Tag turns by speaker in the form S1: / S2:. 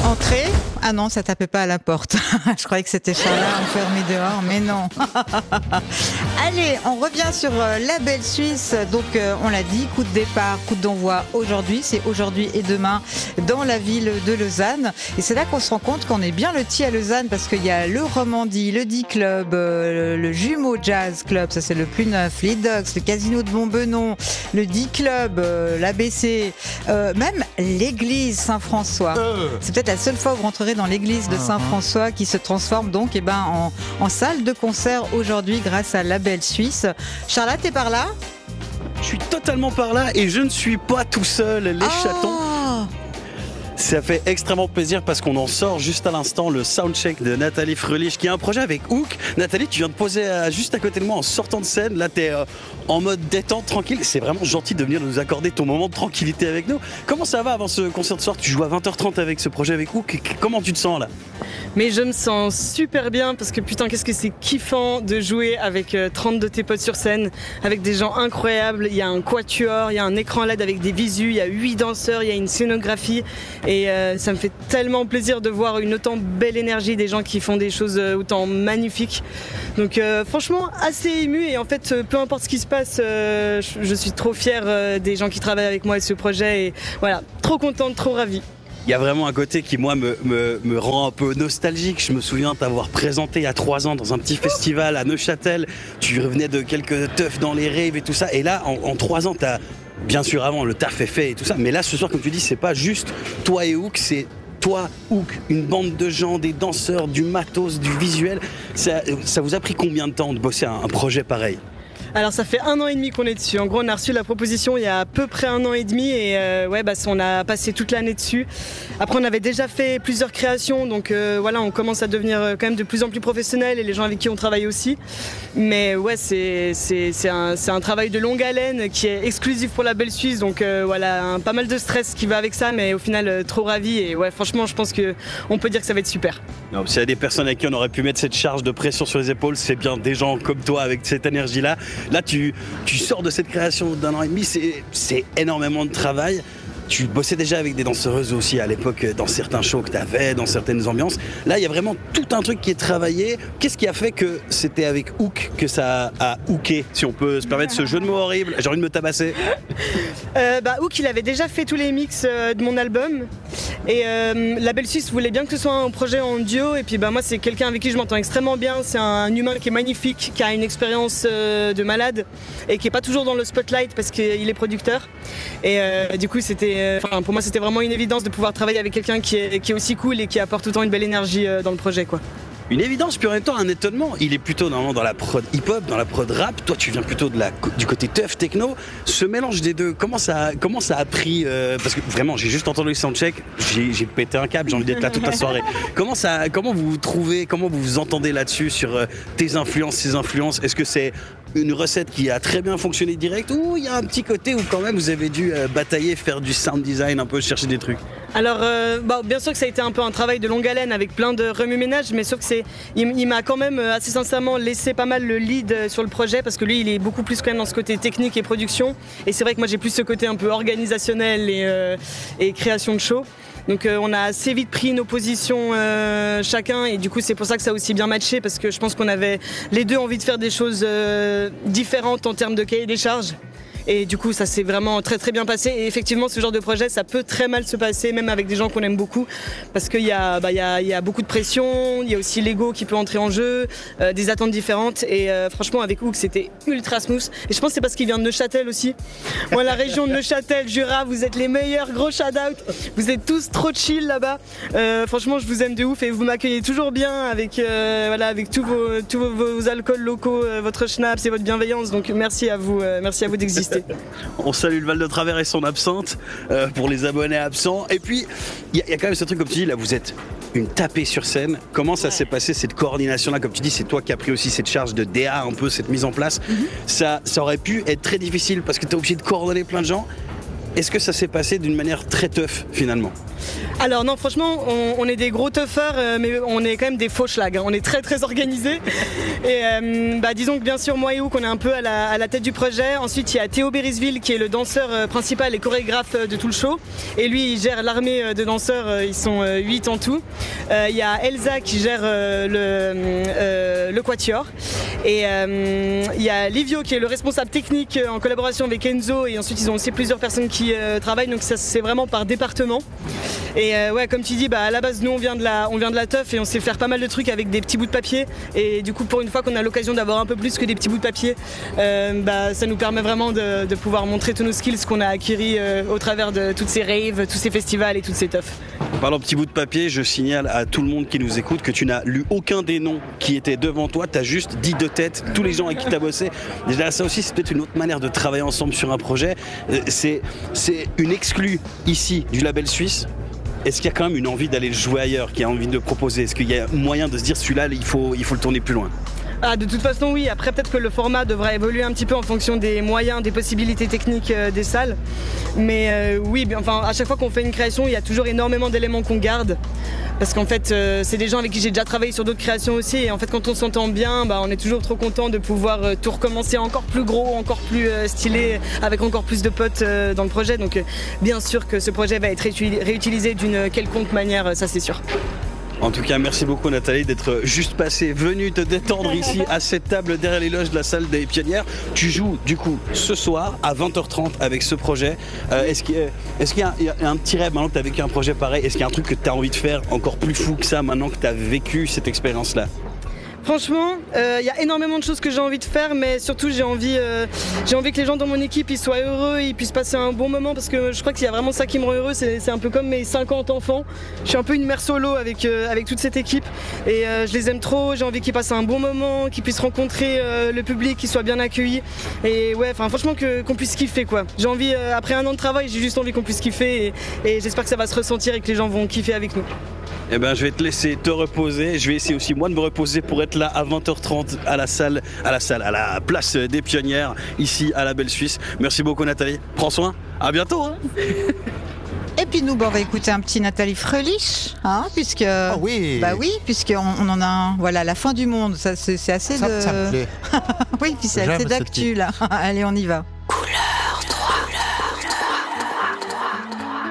S1: Entrée. Ah non, ça tapait pas à la porte. Je croyais que c'était Charla enfermé dehors, mais non. Allez, on revient sur la belle Suisse. Donc, on l'a dit, coup de départ, coup d'envoi aujourd'hui. C'est aujourd'hui et demain dans la ville de Lausanne. Et c'est là qu'on se rend compte qu'on est bien lotis à Lausanne parce qu'il y a le Romandie, le D-Club, le Jumeau Jazz Club, ça c'est le plus neuf, les Dogs, le Casino de Montbenon, le D-Club, l'ABC, même l'église Saint-François. C'est peut-être la seule fois où vous rentrerez dans l'église de Saint-François qui se transforme donc en salle de concert aujourd'hui grâce à la belle Suisse. Charlotte, t'es par là ?
S2: Je suis totalement par là et je ne suis pas tout seul, les chatons. Ça fait extrêmement plaisir parce qu'on en sort juste à l'instant le soundcheck de Nathalie Fröhlich qui a un projet avec Hook. Nathalie, tu viens de poser juste à côté de moi en sortant de scène. Là, t'es en mode détente, tranquille. C'est vraiment gentil de venir nous accorder ton moment de tranquillité avec nous. Comment ça va avant ce concert de soir ? Tu joues à 20h30 avec ce projet avec Hook. Comment tu te sens là ?
S3: Mais je me sens super bien parce que putain, qu'est-ce que c'est kiffant de jouer avec 30 de tes potes sur scène, avec des gens incroyables. Il y a un quatuor, il y a un écran LED avec des visus, il y a 8 danseurs, il y a une scénographie. Et ça me fait tellement plaisir de voir une autant belle énergie, des gens qui font des choses autant magnifiques. Donc franchement, assez ému et en fait, peu importe ce qui se passe, je suis trop fière des gens qui travaillent avec moi et ce projet. Et voilà, trop contente, trop ravie.
S2: Il y a vraiment un côté qui, moi, me rend un peu nostalgique. Je me souviens t'avoir présenté il y a 3 ans dans un petit festival à Neuchâtel. Tu revenais de quelques teufs dans les raves et tout ça. Et là, en 3 ans, t'as... Bien sûr, avant, le taf est fait et tout ça. Mais là, ce soir, comme tu dis, c'est pas juste toi et Hook, c'est toi, Hook, une bande de gens, des danseurs, du matos, du visuel. Ça vous a pris combien de temps de bosser un projet pareil ?
S3: Alors ça fait 1 an et demi qu'on est dessus. En gros, on a reçu la proposition il y a à peu près 1 an et demi et on a passé toute l'année dessus. Après, on avait déjà fait plusieurs créations, donc voilà, on commence à devenir quand même de plus en plus professionnel et les gens avec qui on travaille aussi. Mais ouais, c'est un travail de longue haleine qui est exclusif pour la belle Suisse, donc voilà, pas mal de stress qui va avec ça, mais au final trop ravi et ouais, franchement, je pense que on peut dire que ça va être super.
S2: Non, s'il y a des personnes à qui on aurait pu mettre cette charge de pression sur les épaules, c'est bien des gens comme toi avec cette énergie-là. Là, tu sors de cette création d'1 an et demi, c'est énormément de travail. Tu bossais déjà avec des danseuses aussi à l'époque dans certains shows que tu avais, dans certaines ambiances. Là, il y a vraiment tout un truc qui est travaillé. Qu'est-ce qui a fait que c'était avec Hook que ça a hooké, si on peut se permettre ce jeu de mots horrible ? J'ai envie de me tabasser.
S3: Hook, il avait déjà fait tous les mix de mon album. Et la belle Suisse voulait bien que ce soit un projet en duo. Et puis moi, c'est quelqu'un avec qui je m'entends extrêmement bien. C'est un humain qui est magnifique, qui a une expérience de malade et qui n'est pas toujours dans le spotlight parce qu'il est producteur. Et du coup, pour moi, c'était vraiment une évidence de pouvoir travailler avec quelqu'un qui est aussi cool et qui apporte autant une belle énergie dans le projet, quoi.
S2: Une évidence, puis en même temps un étonnement. Il est plutôt normalement dans la prod hip-hop, dans la prod rap. Toi, tu viens plutôt du côté teuf, techno. Ce mélange des deux, comment ça a pris parce que vraiment, j'ai juste entendu le soundcheck, j'ai pété un câble, j'ai envie d'être là toute la soirée. Comment vous vous trouvez, comment vous vous entendez là-dessus sur tes influences, ses influences ? Est-ce que c'est une recette qui a très bien fonctionné direct ou il y a un petit côté où quand même vous avez dû batailler, faire du sound design, un peu chercher des trucs ?
S3: Alors, bien sûr que ça a été un peu un travail de longue haleine avec plein de remue-ménage, mais sauf que il m'a quand même assez sincèrement laissé pas mal le lead sur le projet parce que lui, il est beaucoup plus quand même dans ce côté technique et production. Et c'est vrai que moi, j'ai plus ce côté un peu organisationnel et création de show. Donc on a assez vite pris nos positions chacun et du coup c'est pour ça que ça a aussi bien matché parce que je pense qu'on avait les deux envie de faire des choses différentes en termes de cahier des charges. Et du coup, ça s'est vraiment très très bien passé. Et effectivement, ce genre de projet, ça peut très mal se passer, même avec des gens qu'on aime beaucoup, parce qu'il y a beaucoup de pression, il y a aussi l'ego qui peut entrer en jeu, des attentes différentes. Et franchement, avec Hook, c'était ultra smooth. Et je pense que c'est parce qu'il vient de Neuchâtel aussi. Moi, la région de Neuchâtel, Jura, vous êtes les meilleurs, gros shout-out. Vous êtes tous trop chill là-bas. Franchement, je vous aime de ouf et vous m'accueillez toujours bien avec tous vos alcools locaux, votre schnapps et votre bienveillance. Donc merci à vous d'exister.
S2: On salue le Val de Travers et son absinthe pour les abonnés absents. Et puis, il y a quand même ce truc, comme tu dis, là, vous êtes une tapée sur scène. Comment ça s'est passé, cette coordination-là ? Comme tu dis, c'est toi qui as pris aussi cette charge de DA, un peu cette mise en place. Ça aurait pu être très difficile parce que tu es obligé de coordonner plein de gens. Est-ce que ça s'est passé d'une manière très tough, finalement ?
S3: Alors non, franchement, on est des gros toughers, mais on est quand même des faux schlags. On est très très organisés. Et disons que bien sûr, moi et Houk, on est un peu à la tête du projet. Ensuite, il y a Théo Berisville qui est le danseur principal et chorégraphe de tout le show. Et lui, il gère l'armée de danseurs. Ils sont 8 en tout. Il y a Elsa qui gère le quatuor. Et il y a Livio qui est le responsable technique en collaboration avec Enzo. Et ensuite, ils ont aussi plusieurs personnes qui travaillent. Donc ça, c'est vraiment par département. Et comme tu dis, à la base, nous on vient de la teuf et on sait faire pas mal de trucs avec des petits bouts de papier. Et du coup, pour une fois qu'on a l'occasion d'avoir un peu plus que des petits bouts de papier, ça nous permet vraiment de pouvoir montrer tous nos skills qu'on a acquis au travers de toutes ces raves, tous ces festivals et toutes ces teufs.
S2: En parlant de petits bouts de papier, je signale à tout le monde qui nous écoute que tu n'as lu aucun des noms qui étaient devant toi, tu as juste dit de tête tous les gens avec qui tu as bossé. Déjà, ça aussi, c'est peut-être une autre manière de travailler ensemble sur un projet. C'est une exclue ici du label suisse. Est-ce qu'il y a quand même une envie d'aller le jouer ailleurs, qu'il y a envie de proposer? Est-ce qu'il y a moyen de se dire celui-là, il faut le tourner plus loin?
S3: De toute façon, oui. Après, peut-être que le format devra évoluer un petit peu en fonction des moyens, des possibilités techniques des salles. Mais oui, à chaque fois qu'on fait une création, il y a toujours énormément d'éléments qu'on garde. Parce qu'en fait, c'est des gens avec qui j'ai déjà travaillé sur d'autres créations aussi. Et en fait, quand on s'entend bien, on est toujours trop content de pouvoir tout recommencer encore plus gros, encore plus stylé, avec encore plus de potes dans le projet. Donc, bien sûr que ce projet va être réutilisé d'une quelconque manière, ça c'est sûr.
S2: En tout cas, merci beaucoup Nathalie d'être juste venue te détendre ici à cette table derrière les loges de la salle des Pionnières. Tu joues du coup ce soir à 20h30 avec ce projet. Est-ce qu'il y a un petit rêve maintenant que tu as vécu un projet pareil? Est-ce qu'il y a un truc que tu as envie de faire encore plus fou que ça maintenant que tu as vécu cette expérience-là?
S3: Franchement, il y a énormément de choses que j'ai envie de faire, mais surtout j'ai envie que les gens dans mon équipe ils soient heureux, ils puissent passer un bon moment, parce que je crois qu'il y a vraiment ça qui me rend heureux. C'est un peu comme mes 50 enfants. Je suis un peu une mère solo avec toute cette équipe et je les aime trop. J'ai envie qu'ils passent un bon moment, qu'ils puissent rencontrer le public, qu'ils soient bien accueillis et franchement qu'on puisse kiffer quoi. J'ai envie, après un an de travail, j'ai juste envie qu'on puisse kiffer et j'espère que ça va se ressentir et que les gens vont kiffer avec nous.
S2: Eh ben, je vais te laisser te reposer. Je vais essayer aussi moi de me reposer pour être là à 20h30 à la place des Pionnières, ici à la Belle Suisse. Merci beaucoup Nathalie. Prends soin. À bientôt.
S1: Et puis nous, on va écouter un petit Nathalie Fröhlich, puisque puisqu'on en a la fin du monde. Ça, c'est assez
S4: ça me plaît.
S1: oui, puis c'est assez d'actu là. Allez, on y va.